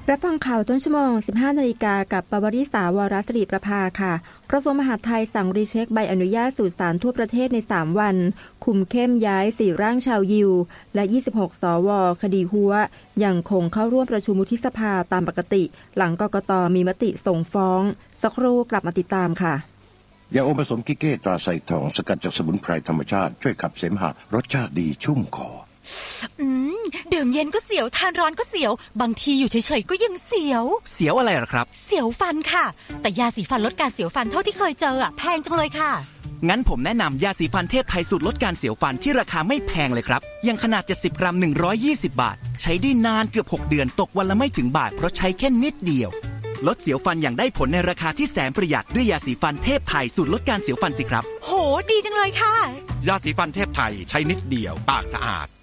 รับฟังข่าวต้นชั่วโมง 15 นาฬิกากับปวริษาวรศิริประภาค่ะกระทรวงมหาดไทยสั่งรีเช็คใบอนุญาตสู่ศาลทั่วประเทศใน3วันคุมเข้มย้าย4ร่างชาวยิวและ26สวคดีหัวยังคงเข้าร่วมประชุมวุฒิสภาตามปกติหลังกกต.มีมติส่งฟ้องสักครู่กลับมาติดตามค่ะยาอมผสมกิเก้ตราไซทองสกัดจากสมุนไพรธรรมชาติช่วยขับเสมหะรสชาติดีชุ่มคอดื่มเย็นก็เสียวทานร้อนก็เสียวบางทีอยู่เฉยๆก็ยังเสียวอะไรหรอครับเสียวฟันค่ะแต่ยาสีฟันลดการเสียวฟันเท่าที่เคยเจอแพงจังเลยค่ะงั้นผมแนะนำยาสีฟันเทพไทยสูตรลดการเสียวฟันที่ราคาไม่แพงเลยครับยังขนาด70กรัม120บาทใช้ได้นานเกือบ6เดือนตกวันละไม่ถึงบาทเพราะใช้แค่นิดเดียวลดเสียวฟันอย่างได้ผลในราคาที่แสนประหยัดด้วยยาสีฟันเทพไทยสูตรลดการเสียวฟันสิครับโหดีจังเลยค่ะยาสีฟันเทพไทยใช้นิดเดียวปากสะอาด